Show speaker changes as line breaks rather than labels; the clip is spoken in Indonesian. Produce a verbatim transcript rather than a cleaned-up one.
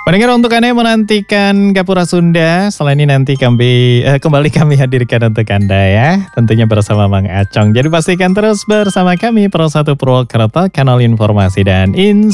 Pendengar, untuk Anda yang menantikan Gapura Sunda, selain ini nanti kami eh, kembali kami hadirkan untuk Anda ya, tentunya bersama Mang Acong. Jadi pastikan terus bersama kami Pro satu Purwokerto, kanal informasi dan inspirasi